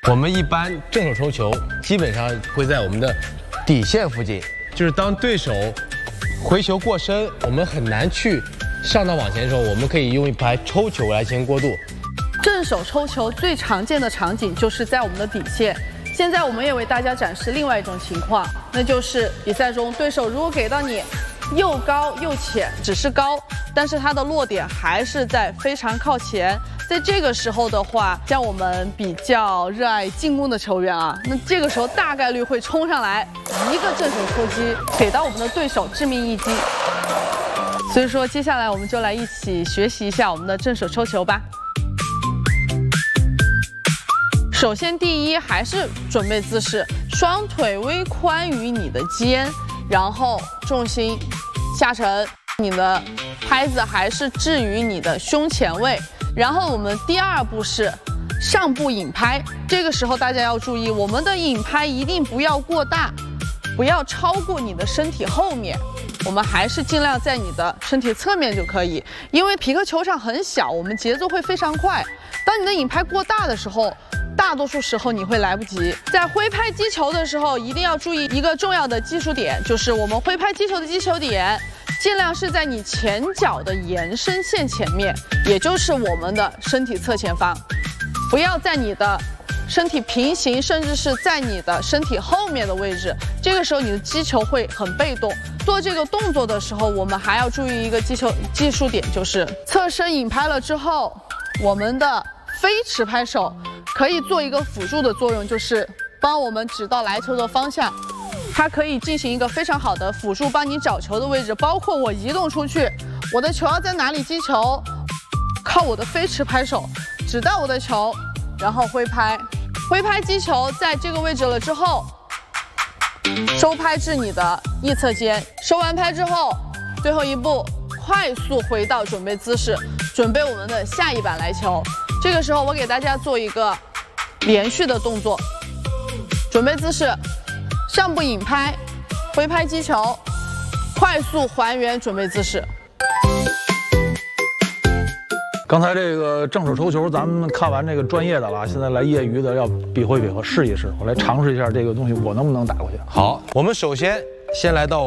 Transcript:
我们一般正手抽球，基本上会在我们的底线附近，就是当对手回球过深，我们很难去上到网前的时候，我们可以用一排抽球来进行过渡。 正手抽球最常见的场景就是在我们的底线。现在我们也为大家展示另外一种情况，那就是比赛中对手如果给到你又高又浅，只是高，但是它的落点还是在非常靠前。在这个时候的话，像我们比较热爱进攻的球员啊，那这个时候大概率会冲上来一个正手抽击，给到我们的对手致命一击。所以说，接下来我们就来一起学习一下我们的正手抽球吧。首先，第一还是准备姿势，双腿微宽于你的肩，然后重心下沉，你的拍子还是置于你的胸前位。然后我们第二步是上步引拍，这个时候大家要注意，我们的引拍一定不要过大，不要超过你的身体后面，我们还是尽量在你的身体侧面就可以。因为匹克球场很小，我们节奏会非常快，当你的引拍过大的时候，大多数时候你会来不及。在挥拍击球的时候，一定要注意一个重要的技术点，就是我们挥拍击球的击球点尽量是在你前脚的延伸线前面，也就是我们的身体侧前方，不要在你的身体平行，甚至是在你的身体后面的位置。这个时候你的击球会很被动。做这个动作的时候，我们还要注意一个技术点，就是侧身引拍了之后，我们的非持拍手可以做一个辅助的作用，就是帮我们指到来球的方向。它可以进行一个非常好的辅助，帮你找球的位置，包括我移动出去，我的球要在哪里击球，靠我的非持拍手指到我的球，然后挥拍，挥拍击球在这个位置了之后，收拍至你的翼侧肩，收完拍之后，最后一步快速回到准备姿势，准备我们的下一板来球。这个时候我给大家做一个连续的动作，准备姿势。上步引拍，挥拍击球，快速还原准备姿势。 刚才这个正手抽球，咱们看完这个专业的了，现在来业余的要比划比划，试一试。我来尝试一下这个东西，我能不能打过去？ 好，我们首先来到